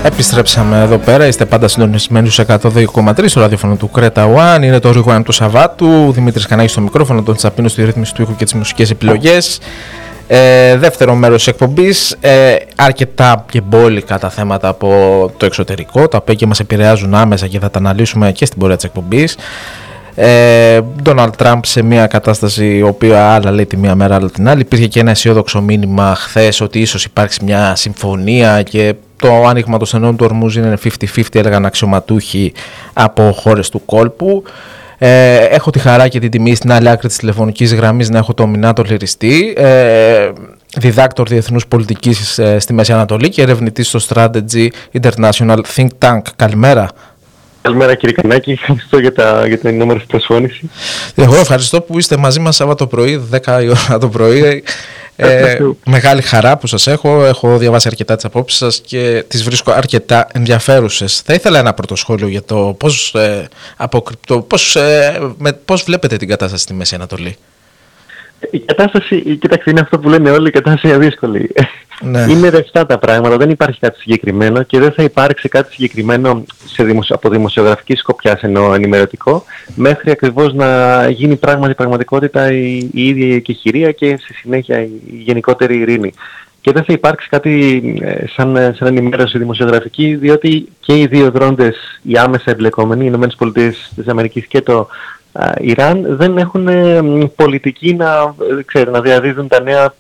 Επιστρέψαμε εδώ πέρα. Είστε πάντα συντονισμένοι στους 102,3 στο ραδιόφωνο του Κρέτα One. Είναι το Rewind του Σαββάτου. Δημήτρης Κανάκης στο μικρόφωνο, τον Τσαπίνο στη ρύθμιση του ήχου και τις μουσικές επιλογές. Δεύτερο μέρος της εκπομπής. Αρκετά και μπόλικα τα θέματα από το εξωτερικό, τα οποία και μας επηρεάζουν άμεσα και θα τα αναλύσουμε και στην πορεία της εκπομπής. Ντόναλντ Τραμπ σε μια κατάσταση η οποία άλλα λέει τη μία μέρα άλλα την άλλη. Υπήρχε και ένα αισιόδοξο μήνυμα χθες ότι ίσως υπάρξει μια συμφωνία και το άνοιγμα των στενών του Ορμούζ είναι 50-50, έλεγαν αξιωματούχοι από χώρες του κόλπου. Έχω τη χαρά και την τιμή στην άλλη άκρη της τηλεφωνικής γραμμής να έχω τον Μινάτο Λυριστή, διδάκτορ διεθνούς πολιτικής στη Μέση Ανατολή και ερευνητής στο Strategy International Think Tank. Καλημέρα. Καλημέρα κύριε Κανάκη, ευχαριστώ για την νούμερο προσφώνηση. Εγώ ευχαριστώ που είστε μαζί μας Σάββατο πρωί, 10 η ώρα το πρωί. Μεγάλη χαρά που σας έχω διαβάσει αρκετά τις απόψεις σας και τις βρίσκω αρκετά ενδιαφέρουσες. Θα ήθελα ένα πρώτο σχόλιο για το πώς βλέπετε την κατάσταση στη Μέση Ανατολή. Η κατάσταση, κοιτάξτε, είναι αυτό που λένε όλοι, η κατάσταση είναι δύσκολη. Ναι. Είναι ρευστά τα πράγματα, δεν υπάρχει κάτι συγκεκριμένο και δεν θα υπάρξει κάτι συγκεκριμένο από δημοσιογραφική σκοπιά, εννοώ ενημερωτικό, μέχρι ακριβώς να γίνει πραγματικότητα η ίδια η εκεχηρία και στη συνέχεια η γενικότερη ειρήνη. Και δεν θα υπάρξει κάτι σαν ενημέρωση δημοσιογραφική, διότι και οι δύο δρόντες, οι άμεσα εμπλεκόμενοι, οι ΗΠΑ και το Ιράν, δεν έχουν πολιτική να διαδίδουν τα νέα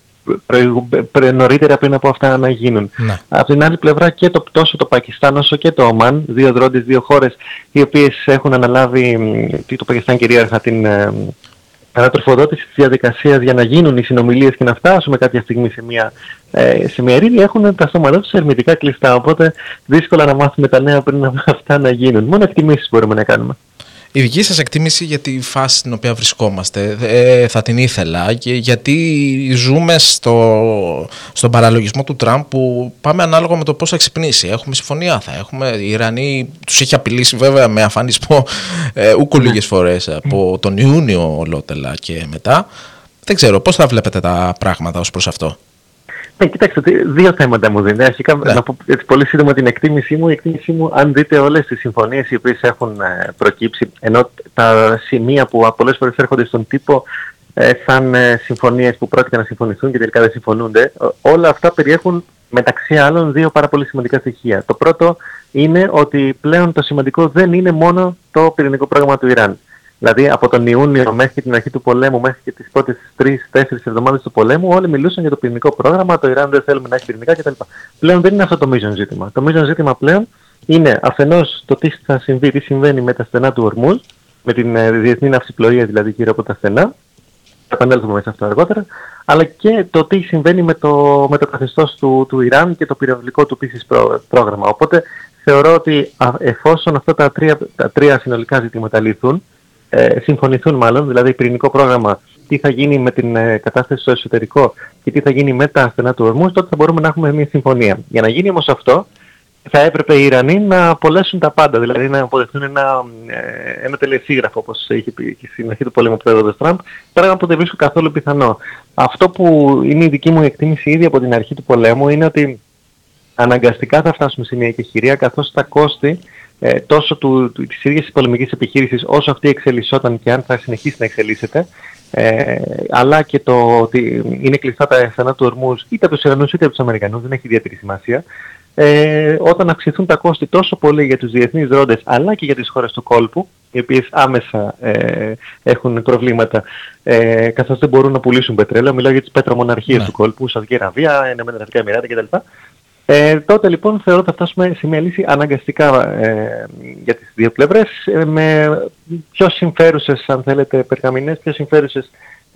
νωρίτερα πριν από αυτά να γίνουν. Ναι. Από την άλλη πλευρά και τόσο το Πακιστάν όσο και το Ομάν, δύο δρόντες, δύο χώρες οι οποίες έχουν αναλάβει το Πακιστάν κυρίαρχα την ανατροφοδότηση της διαδικασίας για να γίνουν οι συνομιλίες και να φτάσουμε κάποια στιγμή σε μια ειρήνη, έχουν τα στόματά τους ερμητικά κλειστά, οπότε δύσκολα να μάθουμε τα νέα πριν από αυτά να γίνουν. Μόνο εκτιμήσεις μπορούμε να κάνουμε. Η δική σας εκτίμηση για τη φάση στην οποία βρισκόμαστε θα την ήθελα, και γιατί ζούμε στον παραλογισμό του Τραμπ που πάμε ανάλογα με το πώς θα ξυπνήσει. Έχουμε συμφωνία, θα έχουμε. Οι Ιρανοί τους έχει απειλήσει βέβαια με αφανισμό ούκο λίγες φορές από τον Ιούνιο ολότελα και μετά. Δεν ξέρω, πώς θα βλέπετε τα πράγματα ως προς αυτό. Κοιτάξτε, δύο θέματα μου δίνει. Αρχικά να πω πολύ σύντομα την εκτίμησή μου. Η εκτίμησή μου, αν δείτε όλες τις συμφωνίες οι οποίες έχουν προκύψει, ενώ τα σημεία που πολλές φορές έρχονται στον τύπο σαν συμφωνίες που πρόκειται να συμφωνηθούν και τελικά δεν συμφωνούνται, όλα αυτά περιέχουν μεταξύ άλλων δύο πάρα πολύ σημαντικά στοιχεία. Το πρώτο είναι ότι πλέον το σημαντικό δεν είναι μόνο το πυρηνικό πρόγραμμα του Ιράν. Δηλαδή από τον Ιούνιο μέχρι την αρχή του πολέμου, μέχρι και τις πρώτες 3-4 εβδομάδες του πολέμου, όλοι μιλούσαν για το πυρηνικό πρόγραμμα, το Ιράν δεν θέλουμε να έχει πυρηνικά κτλ. Πλέον δεν είναι αυτό το μείζον ζήτημα. Το μείζον ζήτημα πλέον είναι αφενός το τι θα συμβεί, τι συμβαίνει με τα στενά του Ορμούζ, με την διεθνή ναυσιπλοεία δηλαδή γύρω από τα στενά, θα επανέλθουμε μέσα αυτό αργότερα, αλλά και το τι συμβαίνει με το καθεστώς του Ιράν και το πυρηνικό του επίσης πρόγραμμα. Οπότε θεωρώ ότι εφόσον αυτά τα τρία συνολικά ζητήματα λυθούν, συμφωνηθούν μάλλον, δηλαδή πυρηνικό πρόγραμμα, τι θα γίνει με την κατάσταση στο εσωτερικό και τι θα γίνει με τα στενά του Ορμούζ, τότε θα μπορούμε να έχουμε μια συμφωνία. Για να γίνει όμως αυτό, θα έπρεπε οι Ιρανοί να απολέσουν τα πάντα, δηλαδή να αποδεχτούν ένα τελεσίγραφο, όπως είχε πει και στην αρχή του πολέμου του πρόεδρου Τραμπ, πράγμα που δεν βρίσκω καθόλου πιθανό. Αυτό που είναι η δική μου εκτίμηση ήδη από την αρχή του πολέμου είναι ότι αναγκαστικά θα φτάσουμε σε μια εκεχηρία, καθώς τα κόστη τόσο της ίδιας της πολεμικής επιχείρησης όσο αυτή εξελισσόταν και αν θα συνεχίσει να εξελίσσεται, αλλά και το ότι είναι κλειστά τα στενά του Ορμούζ είτε από τους Ιρανούς είτε από τους Αμερικανούς, δεν έχει ιδιαίτερη σημασία. Όταν αυξηθούν τα κόστη τόσο πολύ για τους διεθνείς δρόντες αλλά και για τις χώρες του κόλπου, οι οποίες άμεσα έχουν προβλήματα καθώς δεν μπορούν να πουλήσουν πετρέλαιο, μιλάω για τις πετρομοναρχίες του κόλπου, Σαουδική Αραβία, Ηνωμένα Αραβικά Εμιράτα κτλ. Τότε λοιπόν θεωρώ ότι θα φτάσουμε σε μια λύση αναγκαστικά για τις δύο πλευρές, με πιο συμφέρουσες, αν θέλετε, περγαμηνές, πιο συμφέρουσες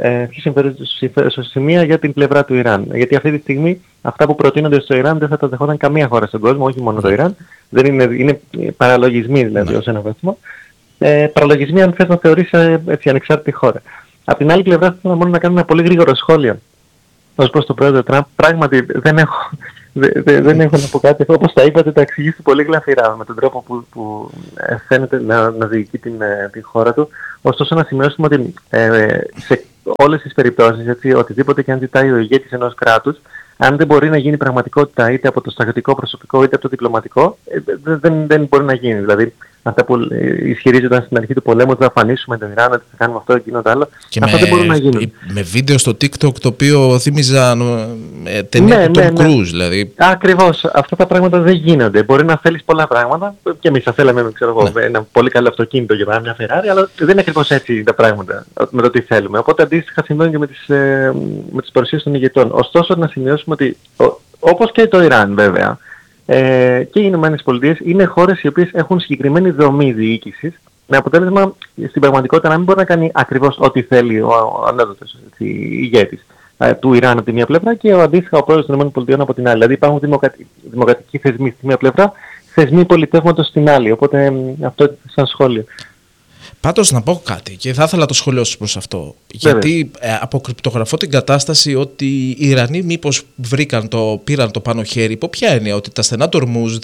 σημεία για την πλευρά του Ιράν. Γιατί αυτή τη στιγμή αυτά που προτείνονται στο Ιράν δεν θα τα δεχόταν καμία χώρα στον κόσμο, όχι μόνο το Ιράν. Δεν είναι παραλογισμοί δηλαδή ως ένα βαθμό. Παραλογισμοί αν θες να θεωρείς έτσι ανεξάρτητη χώρα. Από την άλλη πλευρά θέλω μόνο να κάνω ένα πολύ γρήγορο σχόλιο ως προς τον πρόεδρο Τραμπ. Πράγματι δεν έχω να πω κάτι. Όπως τα είπατε, τα εξηγήσετε πολύ γλαφυρά με τον τρόπο που φαίνεται να διοικεί την χώρα του. Ωστόσο, να σημειώσουμε ότι σε όλες τις περιπτώσεις, έτσι, οτιδήποτε και αν ζητάει ο ηγέτης ενός κράτους, αν δεν μπορεί να γίνει πραγματικότητα είτε από το στρατιωτικό προσωπικό είτε από το διπλωματικό, δεν μπορεί να γίνει. Δηλαδή, αυτά που ισχυρίζονταν στην αρχή του πολέμου ότι θα αφανίσουμε τον Ιράν, ότι θα κάνουμε αυτό, εκείνο, το άλλο, αυτά δεν μπορούν να γίνουν. Με βίντεο στο TikTok το οποίο θύμιζαν ταινία του Tom Cruise. Δηλαδή. Ακριβώς. Αυτά τα πράγματα δεν γίνονται. Μπορεί να θέλεις πολλά πράγματα και εμείς θα θέλαμε, ένα πολύ καλό αυτοκίνητο για μια Ferrari, αλλά δεν είναι ακριβώς έτσι τα πράγματα με το τι θέλουμε. Οπότε αντίστοιχα συμβαίνει και με τις παρουσίες των ηγετών. Ωστόσο, να σημειώσουμε ότι όπως και το Ιράν βέβαια, και οι Ηνωμένες Πολιτείες είναι χώρες οι οποίες έχουν συγκεκριμένη δομή διοίκησης, με αποτέλεσμα στην πραγματικότητα να μην μπορεί να κάνει ακριβώς ό,τι θέλει ο ανώτατος ηγέτης του Ιράν από τη μία πλευρά και ο αντίστοιχα ο πρόεδρος των ΗΠΑ από την άλλη. Δηλαδή υπάρχουν δημοκρατικοί θεσμοί στη μία πλευρά, θεσμοί πολιτεύματος στην άλλη. Οπότε αυτό σαν σχόλιο. Πάντως να πω κάτι και θα ήθελα να το σχολιάσω προς αυτό. Γιατί αποκρυπτογραφώ την κατάσταση ότι οι Ιρανοί μήπως πήραν το πάνω χέρι. Υπό ποια έννοια? Ότι τα στενά του Ορμούζ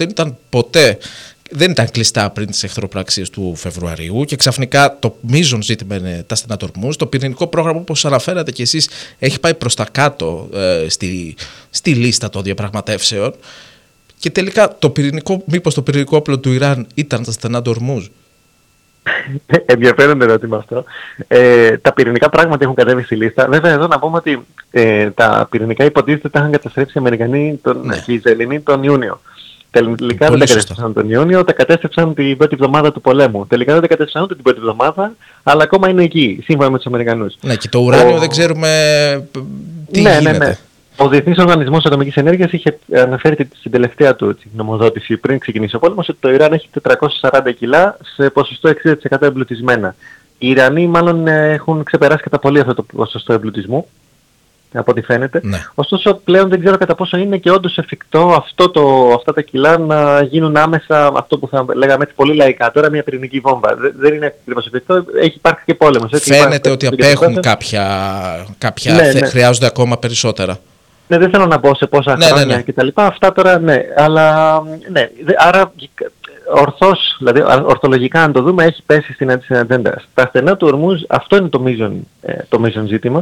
δεν ήταν κλειστά πριν τις εχθροπραξίες του Φεβρουαρίου και ξαφνικά το μείζον ζήτημα είναι τα στενά του Ορμούζ. Το πυρηνικό πρόγραμμα, όπως αναφέρατε και εσείς, έχει πάει προς τα κάτω στη λίστα των διαπραγματεύσεων και τελικά μήπως το πυρηνικό όπλο του Ιράν ήταν τα στενά του Ορμούζ? Ενδιαφέρον ερώτημα αυτό. Τα πυρηνικά πράγματι έχουν κατέβει στη λίστα. Βέβαια, εδώ να πούμε ότι τα πυρηνικά υποτίθεται τα είχαν καταστρέψει οι Αμερικανοί και οι Ισραηλινοί τον Ιούνιο. Τελικά δεν τα κατέστρεψαν τον Ιούνιο, τα κατέστρεψαν την πρώτη εβδομάδα του πολέμου. Τελικά δεν τα κατέστρεψαν ούτε την πρώτη εβδομάδα, αλλά ακόμα είναι εκεί, σύμφωνα με τους Αμερικανούς. Ναι, και το ουράνιο δεν ξέρουμε τι γίνεται. Ναι. Ο Διεθνής Οργανισμός Ατομικής Ενέργειας είχε αναφέρει στην τελευταία του νομοδότηση πριν ξεκινήσει ο πόλεμος ότι το Ιράν έχει 440 κιλά σε ποσοστό 60% εμπλουτισμένα. Οι Ιρανοί μάλλον έχουν ξεπεράσει κατά πολύ αυτό το ποσοστό εμπλουτισμού, από ό,τι φαίνεται. Ναι. Ωστόσο πλέον δεν ξέρω κατά πόσο είναι και όντως εφικτό αυτά τα κιλά να γίνουν άμεσα αυτό που θα λέγαμε έτσι πολύ λαϊκά. Τώρα μια πυρηνική βόμβα. Δεν είναι ακριβώς εφικτό. Έχει υπάρξει και πόλεμος. Φαίνεται ότι απέχουν κάποια ναι. χρειάζονται ακόμα περισσότερα. Ναι, δεν θέλω να πω σε πόσα χρόνια κτλ. Αυτά τώρα ναι. Αλλά ναι. Άρα ορθώς, δηλαδή ορθολογικά αν το δούμε, έχει πέσει στην ατζέντα. Στα στενά του Ορμούζ αυτό είναι το μείζον ζήτημα.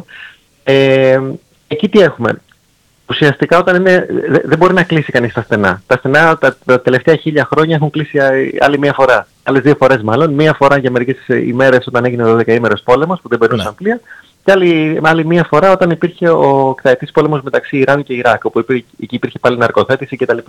Εκεί τι έχουμε? Ουσιαστικά δεν μπορεί να κλείσει κανείς τα στενά. Τα στενά τα τελευταία 1000 χρόνια έχουν κλείσει άλλη μία φορά. Άλλες 2 φορές μάλλον. Μία φορά για μερικές ημέρες όταν έγινε ο 12ημερος πόλεμος που δεν περνούσαν πλοία. Και άλλη μία φορά όταν υπήρχε ο εκαετής πόλεμος μεταξύ Ιράν και Ιράκ, όπου εκεί υπήρχε πάλι ναρκοθέτηση κτλ.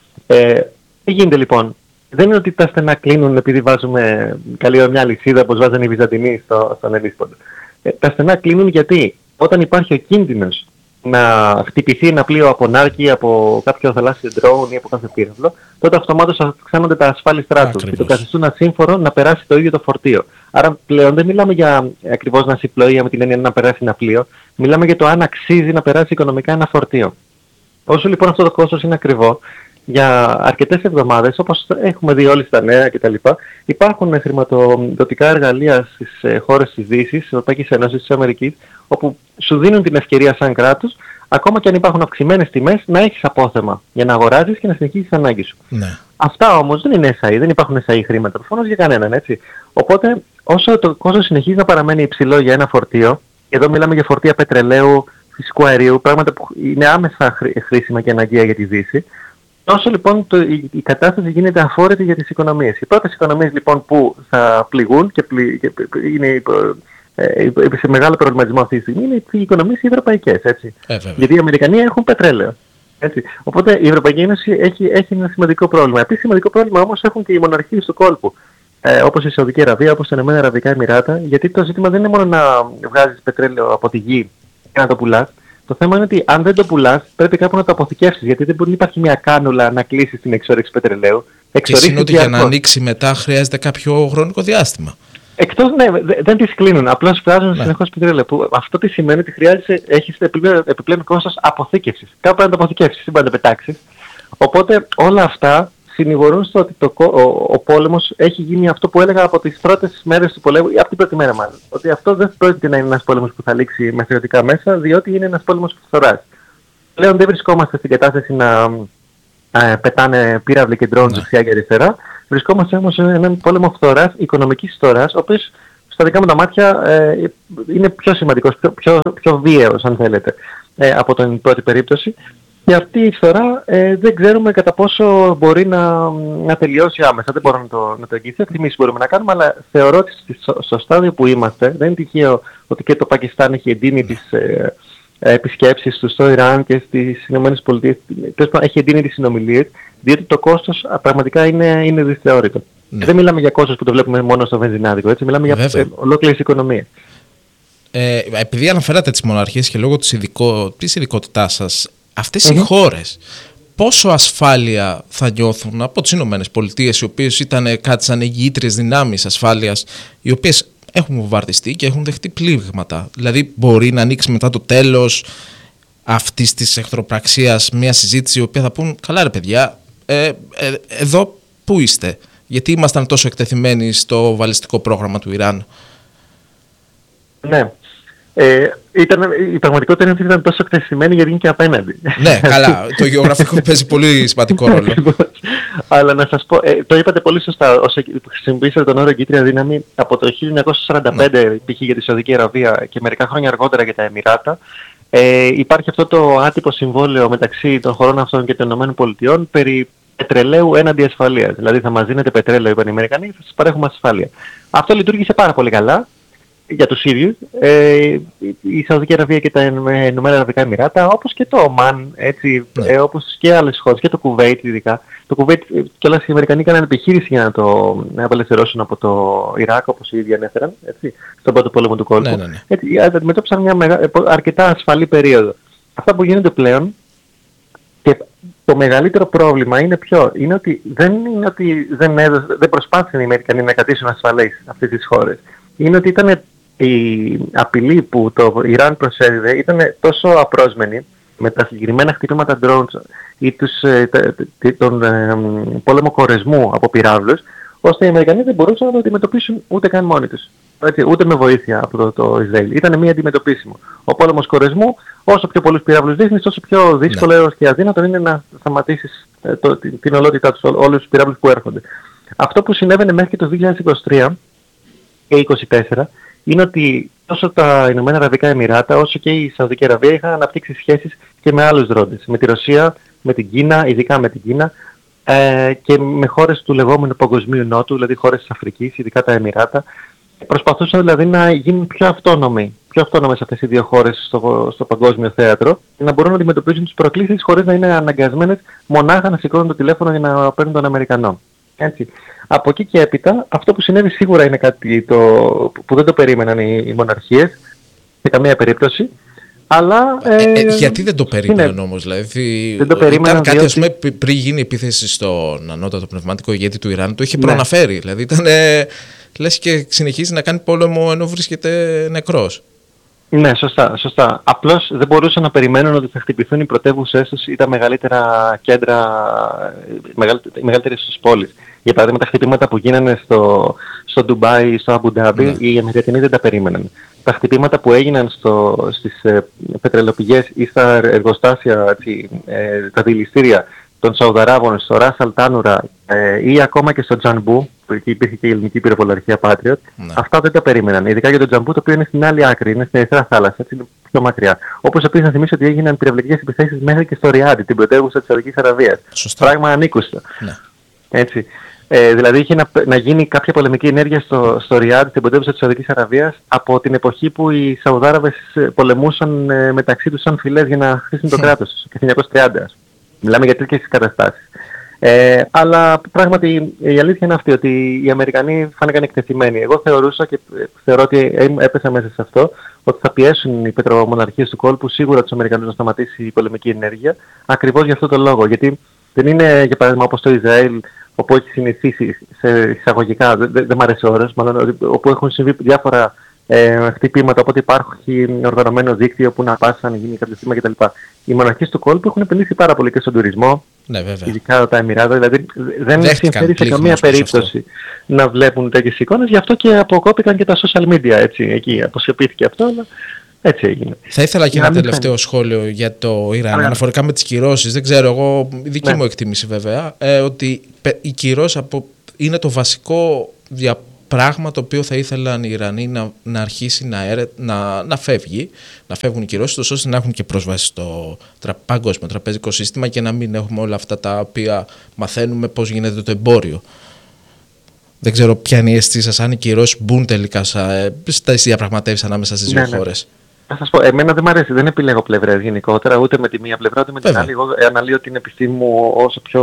Τι γίνεται λοιπόν? Δεν είναι ότι τα στενά κλείνουν επειδή βάζουμε καλή μια λυσίδα όπως βάζανε οι Βυζαντινοί στον Ελίσποντα. Τα στενά κλείνουν γιατί όταν υπάρχει ο κίνδυνος να χτυπηθεί ένα πλοίο από νάρκη, από κάποιο θαλάσσιο ντρόουν ή από κάποιο πύραυλο, τότε αυτομάτως αυξάνονται τα ασφάλιστρά του και το καθιστούν ασύμφορο να περάσει το ίδιο το φορτίο. Άρα πλέον δεν μιλάμε για ακριβώς ναυσιπλοεία με την έννοια να περάσει ένα πλοίο, μιλάμε για το αν αξίζει να περάσει οικονομικά ένα φορτίο. Όσο λοιπόν αυτό το κόστος είναι ακριβό, για αρκετές εβδομάδες, όπως έχουμε δει όλοι στα νέα κτλ., υπάρχουν χρηματοδοτικά εργαλεία στις χώρες της Δύσης, της Ευρωπαϊκής Ένωσης, της Αμερικής, όπου σου δίνουν την ευκαιρία σαν κράτος, ακόμα και αν υπάρχουν αυξημένες τιμές, να έχεις απόθεμα για να αγοράσεις και να συνεχίσεις τις ανάγκες σου. Ναι. Αυτά όμως δεν είναι SAE, δεν υπάρχουν SAE χρήματα προφανώς για κανέναν, έτσι. Οπότε, όσο το κόστος συνεχίζει να παραμένει υψηλό για ένα φορτίο, εδώ μιλάμε για φορτία πετρελαίου, φυσικού αερίου, πράγματα που είναι άμεσα χρήσιμα και αναγκαία για τη Δύση. Τόσο λοιπόν η κατάσταση γίνεται αφόρητη για τις οικονομίες. Οι πρώτες οικονομίες λοιπόν που θα πληγούν και είναι σε μεγάλο προβληματισμό αυτή τη στιγμή είναι οι οικονομίες οι ευρωπαϊκές. Έτσι. Γιατί οι Αμερικανοί έχουν πετρέλαιο. Έτσι. Οπότε η Ευρωπαϊκή Ένωση έχει ένα σημαντικό πρόβλημα. Επίσης σημαντικό πρόβλημα όμως έχουν και οι μοναρχίες του κόλπου. Όπως η Σαουδική Αραβία, όπως τα Ηνωμένα Αραβικά Εμιράτα. Γιατί το ζήτημα δεν είναι μόνο να βγάζεις πετρέλαιο από τη γη και να το πουλάς. Το θέμα είναι ότι αν δεν το πουλάς, πρέπει κάπου να το αποθηκεύσεις. Γιατί δεν μπορεί να υπάρχει μια κάνουλα να κλείσεις την εξόρυξη πετρελαίου. Και είναι ότι για να ανοίξει μετά χρειάζεται κάποιο χρονικό διάστημα. Εκτός, ναι, δεν τις κλείνουν. Απλώς βγάζουν συνεχώς πετρέλαιο. Αυτό τι σημαίνει ότι έχεις επιπλέον κόστος αποθήκευσης. Κάπου να το αποθηκεύσεις, δεν μπορεί να το πετάξεις. Οπότε όλα αυτά συνηγορούν στο ότι ο πόλεμος έχει γίνει αυτό που έλεγα από τις πρώτες μέρες του πολέμου, ή από την πρώτη μέρα μάλλον. Ότι αυτό δεν πρόκειται να είναι ένας πόλεμος που θα λήξει με στρατιωτικά μέσα, διότι είναι ένας πόλεμος φθοράς. Πλέον δεν βρισκόμαστε στην κατάσταση να πετάνε πύραυλοι και ντρόουν δεξιά και αριστερά. Βρισκόμαστε όμως σε έναν πόλεμο φθοράς, οικονομικής φθοράς, ο οποίος στα δικά μου τα μάτια είναι πιο σημαντικός, πιο βίαιος αν θέλετε, από την πρώτη περίπτωση. Και αυτή η φθορά δεν ξέρουμε κατά πόσο μπορεί να τελειώσει άμεσα. Δεν μπορώ να το εγγυηθώ. Εκτιμήσεις μπορούμε να κάνουμε, αλλά θεωρώ ότι στο στάδιο που είμαστε, δεν είναι τυχαίο ότι και το Πακιστάν έχει εντείνει τις επισκέψεις του στο Ιράν και στις Ηνωμένες Πολιτείες. Έχει εντείνει τις συνομιλίες, διότι το κόστος πραγματικά είναι δυσθεώρητο. Ναι. Δεν μιλάμε για κόστος που το βλέπουμε μόνο στο βενζινάδικο, έτσι. Μιλάμε για ολόκληρες οικονομίες. Επειδή αναφέρατε τις μοναρχίες και λόγω της ειδικότητάς σας, αυτές οι χώρες πόσο ασφάλεια θα νιώθουν από τις Ηνωμένες Πολιτείες, οι οποίες ήταν κάτι σαν εγγυήτριες δυνάμεις ασφάλειας, οι οποίες έχουν βομβαρδιστεί και έχουν δεχτεί πλήγματα? Δηλαδή, μπορεί να ανοίξει μετά το τέλος αυτής της εχθροπραξίας μια συζήτηση η οποία θα πούν, καλά ρε παιδιά, εδώ πού είστε? Γιατί ήμασταν τόσο εκτεθειμένοι στο βαλιστικό πρόγραμμα του Ιράν? Ναι. Η πραγματικότητα είναι ότι ήταν τόσο εκτεθειμένοι γιατί είναι και απέναντι. Ναι, καλά. Το γεωγραφικό παίζει πολύ σημαντικό ρόλο. Αλλά να σας πω, το είπατε πολύ σωστά, όσο χρησιμοποιήσατε τον όρο εγκύτρια δύναμη από το 1945 π.χ. για τη Σαουδική Αραβία και μερικά χρόνια αργότερα για τα Εμιράτα. Υπάρχει αυτό το άτυπο συμβόλαιο μεταξύ των χωρών αυτών και των ΗΠΑ περί πετρελαίου έναντι ασφαλείας. Δηλαδή θα μας δίνετε πετρέλαιο, είπαν οι Αμερικανοί, θα σας παρέχουμε ασφάλεια. Αυτό λειτουργήσε πάρα πολύ καλά για τους ίδιους, η Σαουδική Αραβία και τα Ηνωμένα Αραβικά Εμιράτα, όπως και το Ομάν, έτσι, όπως και άλλες χώρες, και το Κουβέιτ ειδικά. Το Κουβέιτ κιόλας οι Αμερικανοί έκαναν επιχείρηση για να απελευθερώσουν από το Ιράκ, όπως οι ίδιοι ανέφεραν, έτσι, στον πρώτο πόλεμο του κόλπου. Ναι. Έτσι, αντιμετώπισαν μια αρκετά ασφαλή περίοδο. Αυτά που γίνονται πλέον, και το μεγαλύτερο πρόβλημα είναι ποιο? Είναι ότι δεν προσπάθησαν οι Αμερικανοί να κρατήσουν ασφαλείς αυτές τις χώρες. Είναι ότι ήταν η απειλή που το Ιράν προσέδιδε ήταν τόσο απρόσμενη με τα συγκεκριμένα χτυπήματα drones ή τον πόλεμο κορεσμού από πυράβλους, ώστε οι Αμερικανοί δεν μπορούσαν να το αντιμετωπίσουν ούτε καν μόνοι τους. Έτσι, ούτε με βοήθεια από το Ισραήλ. Ήταν μη αντιμετωπίσιμο. Ο πόλεμος κορεσμού, όσο πιο πολλούς πυράβλους δείχνεις, τόσο πιο δύσκολο και αδύνατο είναι να σταματήσεις την ολότητά τους, όλους τους πυράβλους που έρχονται. Αυτό που συνέβαινε μέχρι και το 2023 και 2024 είναι ότι τόσο τα Ηνωμένα Αραβικά Εμιράτα όσο και η Σαουδική Αραβία είχαν αναπτύξει σχέσεις και με άλλους δρόντες. Με τη Ρωσία, με την Κίνα, ειδικά με την Κίνα, και με χώρες του λεγόμενου Παγκοσμίου Νότου, δηλαδή χώρες της Αφρικής, ειδικά τα Εμιράτα. Προσπαθούσαν δηλαδή να γίνουν πιο αυτόνομες αυτές οι δύο χώρες στο παγκόσμιο θέατρο, και να μπορούν να αντιμετωπίζουν τις προκλήσεις χωρίς να είναι αναγκασμένες μονάχα να σηκώνουν το τηλέφωνο για να παίρνουν τον Αμερικανό. Έτσι. Από εκεί και έπειτα, αυτό που συνέβη σίγουρα είναι κάτι που δεν το περίμεναν οι μοναρχίες σε καμία περίπτωση. Αλλά, γιατί δεν το περίμεναν όμως? Δηλαδή, δεν το περίμεναν, ήταν κάτι, ας πούμε, πριν γίνει επίθεση στον ανώτατο πνευματικό ηγέτη του Ιράν, το είχε προαναφέρει. Δηλαδή ήταν, λες, και συνεχίζει να κάνει πόλεμο ενώ βρίσκεται νεκρός. Ναι, σωστά. Απλώς δεν μπορούσαν να περιμένουν ότι θα χτυπηθούν οι πρωτεύουσες τους ή τα μεγαλύτερα κέντρα, οι μεγαλύτερες πόλεις. Για παράδειγμα, τα χτυπήματα που γίνανε στο Ντουμπάι, στο Αμπου Ντάμπι, οι Αμερικανοί δεν τα περίμεναν. Τα χτυπήματα που έγιναν στις πετρελαιοπηγές ή στα εργοστάσια, τα δηληστήρια των Σαουδαράβων, στο Ρας Αλ Τάνουρα ή ακόμα και στο Τζανμπού, που εκεί υπήρχε και η ελληνική πυροβολαρχία Patriot, αυτά δεν τα περίμεναν. Ειδικά για το Τζανμπού, το οποίο είναι στην άλλη άκρη, είναι στην Ερυθρά Θάλασσα, έτσι, είναι πιο μακριά. Όπως επίσης να θυμίσω ότι έγιναν πυραυλικές επιθέσεις μέχρι και στο Ριάντι, την πρωτεύουσα της Σαουδικής Αραβίας. Πράγμα ανήκουστο. Ναι. Έτσι. Δηλαδή είχε να γίνει κάποια πολεμική ενέργεια στο Ριάντ, την πρωτεύουσα της Σαουδικής Αραβίας, από την εποχή που οι Σαουδάραβες πολεμούσαν μεταξύ τους σαν φυλές για να χτίσουν το κράτος τους, το 1930. Μιλάμε για τέτοιες καταστάσεις. Αλλά πράγματι η αλήθεια είναι αυτή, ότι οι Αμερικανοί φάνηκαν εκτεθειμένοι. Εγώ θεωρούσα και θεωρώ ότι έπεσα μέσα σε αυτό, ότι θα πιέσουν οι πετρομοναρχίες του κόλπου σίγουρα τους Αμερικανούς να σταματήσει η πολεμική ενέργεια, ακριβώς για αυτό το λόγο. Γιατί δεν είναι, για παράδειγμα, όπως το Ισραήλ, όπου έχει συνηθίσει σε εισαγωγικά, δεν μ' αρέσει ο όρος, μάλλον όπου έχουν συμβεί διάφορα χτυπήματα, οπότε υπάρχει οργανωμένο δίκτυο που να πας αν γίνει κάποιο θύμα κτλ. Οι μοναρχίες του κόλπου έχουν επενδύσει πάρα πολύ και στον τουρισμό, ειδικά τα Εμιράτα, δηλαδή δεν συμφέρει σε καμία περίπτωση να βλέπουν τέτοιες εικόνες, γι' αυτό και αποκόπηκαν και τα social media, έτσι, εκεί αποσιωπήθηκε αυτό, αλλά έτσι έγινε. Θα ήθελα και ένα τελευταίο σχόλιο για το Ιράν, αναφορικά με τις κυρώσεις. Δεν ξέρω, εγώ, η δική μου εκτίμηση βέβαια, ότι οι κυρώσεις είναι το βασικό πράγμα το οποίο θα ήθελαν οι Ιρανοί να αρχίσει να φεύγει, να φεύγουν οι κυρώσεις, ώστε να έχουν και πρόσβαση στο παγκόσμιο τραπεζικό σύστημα και να μην έχουμε όλα αυτά τα οποία μαθαίνουμε πώς γίνεται το εμπόριο. Δεν ξέρω ποια είναι η αίσθηση σας, αν οι κυρώσεις μπουν τελικά στις διαπραγματεύσεις ανάμεσα στις δύο χώρες. Θα σας πω, εμένα δεν μου αρέσει, δεν επιλέγω πλευρές γενικότερα, ούτε με τη μία πλευρά ούτε με την άλλη. Εγώ αναλύω την επιστήμη μου όσο πιο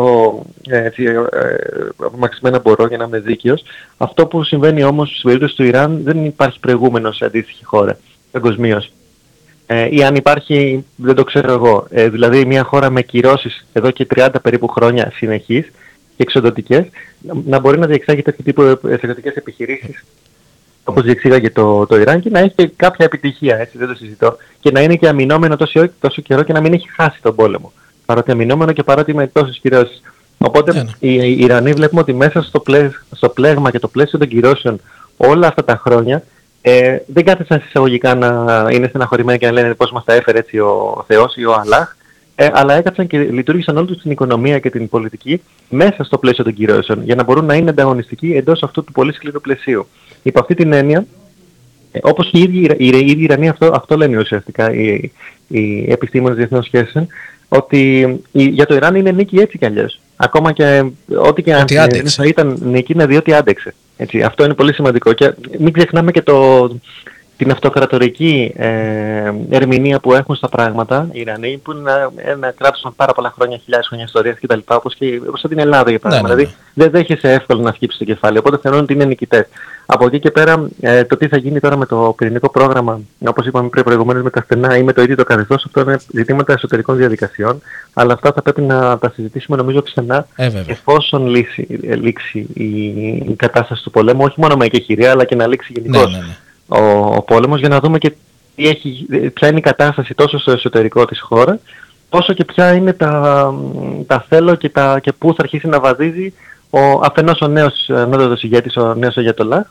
απομακρυσμένα μπορώ για να είμαι δίκαιος. Αυτό που συμβαίνει όμως στην περίπτωση του Ιράν, δεν υπάρχει προηγούμενο σε αντίστοιχη χώρα παγκοσμίως. Ή αν υπάρχει, δεν το ξέρω εγώ. Δηλαδή μια χώρα με κυρώσεις εδώ και 30 περίπου χρόνια συνεχείς και εξοδοτικές, να μπορεί να διεξάγει τέτοιου τύπου εξωτερικές επιχειρήσεις όπως διεξήγαγε το Ιράν και να έχει και κάποια επιτυχία, έτσι, δεν το συζητώ, και να είναι και αμυνόμενο τόσο καιρό και να μην έχει χάσει τον πόλεμο. Παρότι αμυνόμενο και παρότι με τόσες κυρώσεις. Οπότε οι Ιρανοί βλέπουμε ότι μέσα στο πλέγμα και το πλαίσιο των κυρώσεων όλα αυτά τα χρόνια δεν κάθεσαν συσσαγωγικά να είναι στεναχωρημένοι και να λένε πώς μας τα έφερε έτσι ο Θεός ή ο Αλλάχ, αλλά έκατσαν και λειτουργήσαν όλη τους την οικονομία και την πολιτική μέσα στο πλαίσιο των κυρώσεων για να μπορούν να είναι ανταγωνιστικοί εντός αυτού του πολύ σκληρού πλαισίου. Υπό αυτή την έννοια, όπως οι ίδιοι Ιρανοί αυτό λένε ουσιαστικά οι επιστήμονες διεθνών σχέσεων, ότι για το Ιράν είναι νίκη έτσι κι αλλιώς. Ακόμα και ό,τι και αν θα ήταν νίκη είναι διότι άντεξε. Έτσι, αυτό είναι πολύ σημαντικό και μην ξεχνάμε και την αυτοκρατορική ερμηνεία που έχουν στα πράγματα οι Ιρανοί, που είναι ένα κράτος με πάρα πολλά χρόνια, χιλιάδες χρόνια ιστορίας κτλ. Όπως την Ελλάδα για παράδειγμα. Δηλαδή δεν δέχεσαι εύκολα να σκύψεις το κεφάλι, οπότε θεωρούν ότι είναι νικητές. Από εκεί και πέρα, το τι θα γίνει τώρα με το πυρηνικό πρόγραμμα, όπως είπαμε πριν προηγουμένως, με τα στενά ή με το ίδιο το καθεστώς, αυτό είναι ζητήματα εσωτερικών διαδικασιών. Αλλά αυτά θα πρέπει να τα συζητήσουμε νομίζω ξανά, εφόσον λήξει η κατάσταση του πολέμου, όχι μόνο με εκεχηρία, αλλά και να λήξει γενικώς ο πόλεμος, για να δούμε και ποια είναι η κατάσταση τόσο στο εσωτερικό της χώρας, όσο και ποια είναι τα θέλω και πού θα αρχίσει να βαδίζει αφενός ο νέος ανώτατος ηγέτης, ο νέος Αγιατολάχ,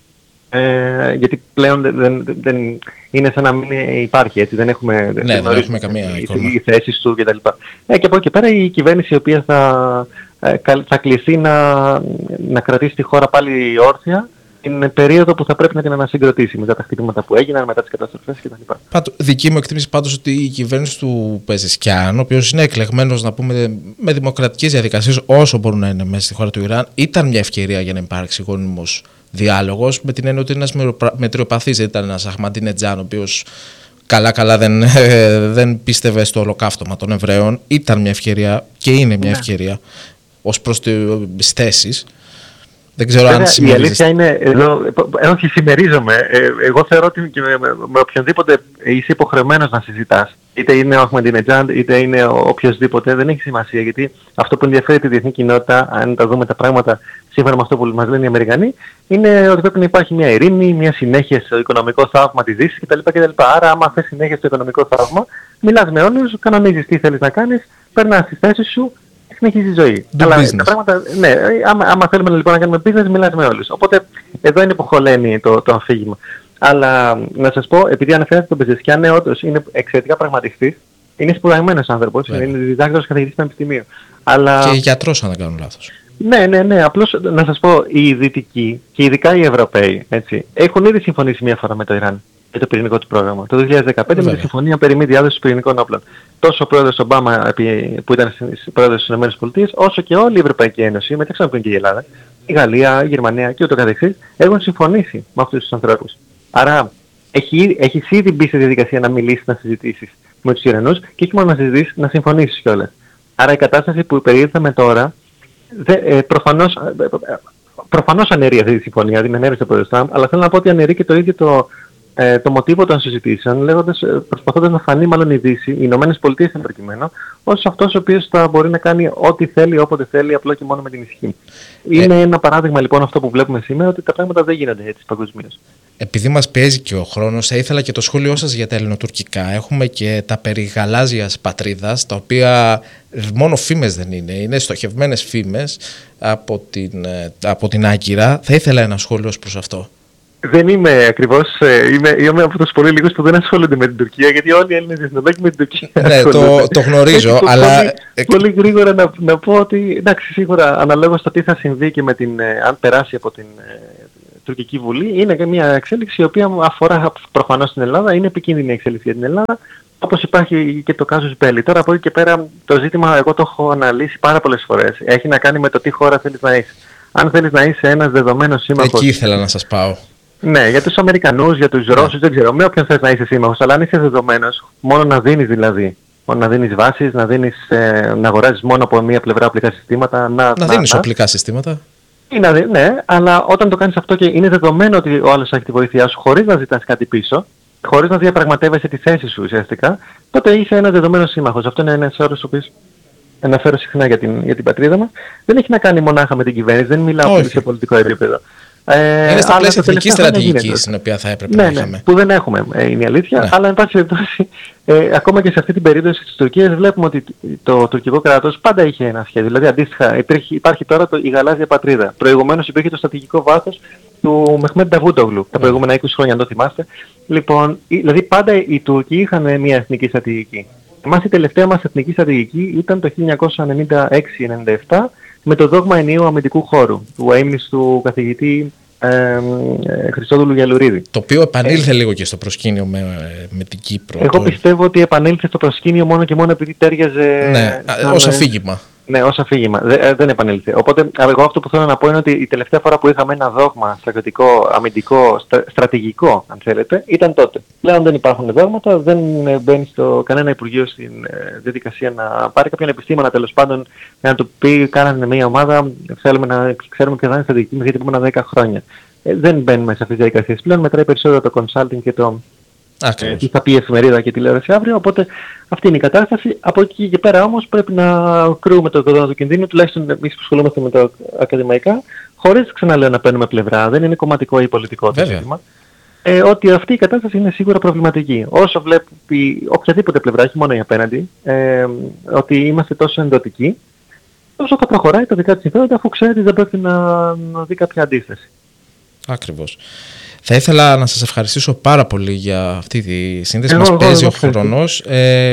γιατί πλέον δεν είναι σαν να μην υπάρχει, έτσι, δεν έχουμε καμία εικόνα. Οι θέσεις του κτλ. Και από εκεί και πέρα η κυβέρνηση η οποία θα κληθεί να κρατήσει τη χώρα πάλι όρθια, είναι περίοδο που θα πρέπει να την ανασυγκροτήσει μετά τα χτυπήματα που έγιναν, μετά τις καταστροφές κτλ. Δική μου εκτίμηση πάντως ότι η κυβέρνηση του Πεζεσκιάν, ο οποίος είναι εκλεγμένος, να πούμε, με δημοκρατικές διαδικασίες όσο μπορούν να είναι μέσα στη χώρα του Ιράν, ήταν μια ευκαιρία για να υπάρξει γόνιμος διάλογος, με την έννοια ότι ένας μετριοπαθής, δεν ήταν ένας Αχμαντίνετζάν, ο οποίος καλά δεν πίστευε στο ολοκαύτωμα των Εβραίων. Ήταν μια ευκαιρία και είναι μια ευκαιρία ως προς τις θέσεις. Δεν ξέρω αν η αλήθεια είναι, όχι συμμερίζομαι, εγώ θεωρώ ότι με οποιονδήποτε είσαι υποχρεωμένος να συζητάς, είτε είναι ο Αχμαντινετζάντ είτε είναι οποιοσδήποτε, δεν έχει σημασία, γιατί αυτό που ενδιαφέρει τη διεθνή κοινότητα, αν τα δούμε τα πράγματα σύμφωνα με αυτό που μας λένε οι Αμερικανοί, είναι ότι πρέπει να υπάρχει μια ειρήνη, μια συνέχεια στο οικονομικό θαύμα της Δύσης κτλ. Άρα άμα θες συνέχεια στο οικονομικό θαύμα, μιλάς με όλους, κανονίζεις τι θέλεις να κάνεις, περνάς τις θέσεις σου, συνεχίζει η ζωή. Αλλά τα πράγματα, ναι, άμα θέλουμε λοιπόν να κάνουμε business, μιλάς με όλους. Οπότε εδώ είναι που χωλαίνει το αφήγημα. Αλλά να σας πω, επειδή αναφέρατε τον Πεζεσκιάν, ναι, όντως είναι εξαιρετικά πραγματιστής, είναι σπουδαγμένος άνθρωπος, είναι διδάκτορας καθηγητής πανεπιστημίου. Αλλά... Και γιατρός, αν δεν κάνω λάθος. Ναι, απλώς να σας πω, οι Δυτικοί και ειδικά οι Ευρωπαίοι, έτσι, έχουν ήδη συμφωνήσει μία φορά με το Ιράν για το πυρηνικό του πρόγραμμα. Το 2015 με τη συμφωνία περί μη διάδοσης πυρηνικών όπλων. Τόσο ο πρόεδρος Ομπάμα, που ήταν πρόεδρος της ΗΠΑ, όσο και όλη η Ευρωπαϊκή Ένωση, μεταξύ των οποίων και η Ελλάδα, η Γαλλία, η Γερμανία και ούτω καθεξής, έχουν συμφωνήσει με αυτούς τους ανθρώπους. Άρα έχεις ήδη μπει στη διαδικασία να μιλήσεις, να συζητήσεις με τους Ιρανούς και όχι μόνο να συζητήσεις, να συμφωνήσεις κιόλας. Άρα η κατάσταση που περιήλθαμε τώρα, προφανώς αναιρεί αυτή τη συμφωνία, την ανέρει το πρόεδρος Τραμπ, αλλά θέλω να πω ότι αναιρεί και το ίδιο το μοτίβο των συζητήσεων, προσπαθώντας να φανεί μάλλον η Δύση, οι Ηνωμένες Πολιτείες εν προκειμένου, ως αυτός ο οποίος θα μπορεί να κάνει ό,τι θέλει, όποτε θέλει, απλό και μόνο με την ισχύ. Είναι ένα παράδειγμα λοιπόν αυτό που βλέπουμε σήμερα, ότι τα πράγματα δεν γίνονται έτσι παγκοσμίως. Επειδή μας πιέζει και ο χρόνος, θα ήθελα και το σχόλιο σας για τα ελληνοτουρκικά. Έχουμε και τα περί γαλάζιας πατρίδας, τα οποία μόνο φήμες δεν είναι, είναι στοχευμένες φήμες από την Άγκυρα. Θα ήθελα ένα σχόλιο προς αυτό. Δεν είμαι ακριβώς, είμαι από τους πολύ λίγους που δεν ασχολούνται με την Τουρκία, γιατί όλοι οι Έλληνες διεθνολόγοι με την Τουρκία ναι, το γνωρίζω, αλλά... Πολύ γρήγορα να πω ότι, εντάξει, σίγουρα αναλόγως στο τι θα συμβεί και αν περάσει από τουρκική βουλή είναι και μια εξέλιξη η οποία αφορά προφανώς την Ελλάδα, είναι επικίνδυνη εξέλιξη για την Ελλάδα, όπως υπάρχει και το casus belli. Τώρα από εκεί και πέρα το ζήτημα εγώ το έχω αναλύσει πάρα πολλές φορές. Έχει να κάνει με το τι χώρα θέλεις να είσαι. Αν θέλεις να είσαι ένας δεδομένος σύμμαχος... Εκεί ήθελα να σας πάω. Ναι, για τους Αμερικανούς, για τους Ρώσους, δεν ξέρω, με όποιον θες να είσαι σύμμαχος, αλλά αν είσαι δεδομένος, μόνο να δίνεις δηλαδή. Μόνο να δίνεις βάσεις, να αγοράζεις μόνο από μία πλευρά οπλικά συστήματα. Να δίνεις οπλικά συστήματα. Ναι, αλλά όταν το κάνεις αυτό και είναι δεδομένο ότι ο άλλος έχει τη βοήθειά σου χωρίς να ζητάς κάτι πίσω, χωρίς να διαπραγματεύεσαι τη θέση σου ουσιαστικά, τότε είσαι ένας δεδομένος σύμμαχος. Αυτό είναι ένας όρος ο οποίος αναφέρω συχνά για την πατρίδα μας. Δεν έχει να κάνει μονάχα με την κυβέρνηση, δεν μιλάω σε πολιτικό επίπεδο. Είναι στα πλαίσια εθνικής στρατηγικής στην οποία θα έπρεπε να είχαμε. Ναι, που δεν έχουμε, είναι η αλήθεια. Ναι. Αλλά εν πάση περιπτώσει, ακόμα και σε αυτή την περίπτωση της Τουρκίας βλέπουμε ότι το τουρκικό κράτος πάντα είχε ένα σχέδιο. Δηλαδή αντίστοιχα υπάρχει τώρα η γαλάζια πατρίδα. Προηγουμένως υπήρχε το στρατηγικό βάθος του Μεχμέντ Νταβούτογλου τα προηγούμενα 20 χρόνια, αν το θυμάστε. Λοιπόν, δηλαδή πάντα οι Τούρκοι είχαν μια εθνική στρατηγική. Εμάς η τελευταία μας εθνική στρατηγική ήταν το 1996-97 με το δόγμα ενιαίου αμυντικού χώρου του αείμνηστου καθηγητή Χριστόδουλου Γιαλουρίδη. Το οποίο επανήλθε λίγο και στο προσκήνιο με την Κύπρο. Εγώ πιστεύω ότι επανήλθε στο προσκήνιο μόνο και μόνο επειδή τέριαζε... Ναι, ως αφήγημα. Ναι, ως αφήγημα. Δεν επανήλθε. Οπότε εγώ αυτό που θέλω να πω είναι ότι η τελευταία φορά που είχαμε ένα δόγμα στρατιωτικό, αμυντικό, στρατηγικό, αν θέλετε, ήταν τότε. Πλέον δεν υπάρχουν δόγματα, δεν μπαίνει κανένα υπουργείο στην διαδικασία να πάρει κάποιον επιστήμονα τέλος πάντων να του πει: κάνανε μια ομάδα, θέλουμε να ξέρουμε ποια θα είναι στρατηγική μας για τα επόμενα 10 χρόνια. Δεν μπαίνουμε σε αυτές τις διαδικασίες. Πλέον μετράει περισσότερο το consulting και το. Τι θα πει η εφημερίδα και η τηλεόραση αύριο, οπότε αυτή είναι η κατάσταση. Από εκεί και πέρα όμως πρέπει να κρούουμε το κόδωνα του κινδύνου, τουλάχιστον εμείς που ασχολούμαστε με τα ακαδημαϊκά, χωρίς ξαναλέω να παίρνουμε πλευρά, δεν είναι κομματικό ή πολιτικό το ζήτημα. Ότι αυτή η κατάσταση είναι σίγουρα προβληματική. Όσο βλέπει οποιαδήποτε πλευρά, όχι μόνο η απέναντι, ότι είμαστε τόσο ενδοτικοί, όσο θα προχωράει τα δικά της συμφέροντα, αφού ξέρει ότι δεν πρέπει να δει κάποια αντίθεση. Ακριβώς. Θα ήθελα να σας ευχαριστήσω πάρα πολύ για αυτή τη σύνδεση. Μας παίζει ο χρόνος.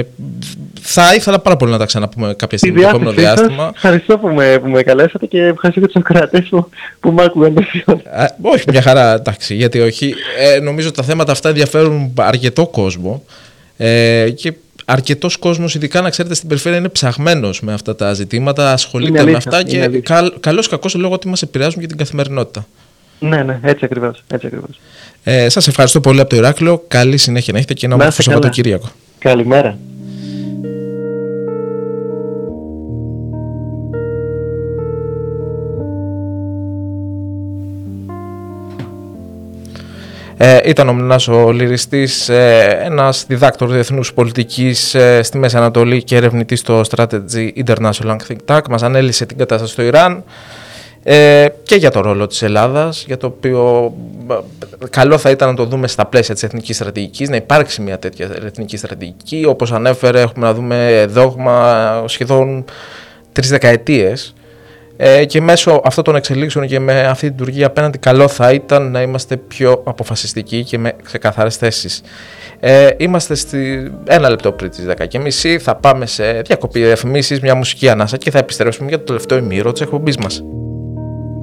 Θα ήθελα πάρα πολύ να τα ξαναπούμε κάποια στιγμή το επόμενο διάστημα. Ευχαριστώ που με καλέσατε και ευχαριστώ και τους ακροατές που μ' άκουγαν. Όχι, μια χαρά, εντάξει, γιατί όχι. Νομίζω ότι τα θέματα αυτά ενδιαφέρουν αρκετό κόσμο και αρκετός κόσμος, ειδικά να ξέρετε στην περιφέρεια, είναι ψαγμένος με αυτά τα ζητήματα, ασχολείται με αυτά και καλώς κακώς λόγω ότι μας επηρεάζουν για την καθημερινότητα. Ναι, έτσι ακριβώς. Σας ευχαριστώ πολύ από το Ηράκλειο. Καλή συνέχεια να έχετε και ένα όμορφο Σαββατοκύριακο. Καλημέρα. Ήταν ο Μινάς ο Λυριστής, ένας διδάκτορ διεθνούς πολιτικής στη Μέση Ανατολή και ερευνητής στο Strategy International Think Tank. Μας ανέλυσε την κατάσταση στο Ιράν και για το ρόλο της Ελλάδας, για το οποίο καλό θα ήταν να το δούμε στα πλαίσια της εθνικής στρατηγικής, να υπάρξει μια τέτοια εθνική στρατηγική. Όπως ανέφερε, έχουμε να δούμε δόγμα σχεδόν 3 δεκαετίες και μέσω αυτών των εξελίξεων και με αυτή την λειτουργία απέναντι, καλό θα ήταν να είμαστε πιο αποφασιστικοί και με ξεκαθαρές θέσεις. Είμαστε ένα λεπτό πριν τις 10:30, θα πάμε σε διακοπή διαφημίσεις, μια μουσική ανάσα και θα επιστρέψουμε για το τελευταίο ημίρο της εκπομπής μας.